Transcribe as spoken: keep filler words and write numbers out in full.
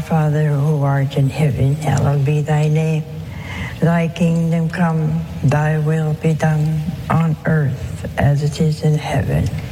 Father, who art in heaven, hallowed be thy name. Thy kingdom come, thy will be done on earth as it is in heaven.